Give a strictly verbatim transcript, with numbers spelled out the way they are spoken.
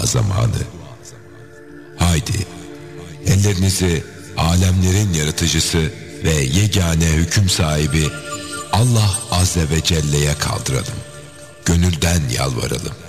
zamanı. Haydi, ellerinizi alemlerin yaratıcısı ve yegane hüküm sahibi Allah Azze ve Celle'ye kaldıralım. Gönülden yalvaralım.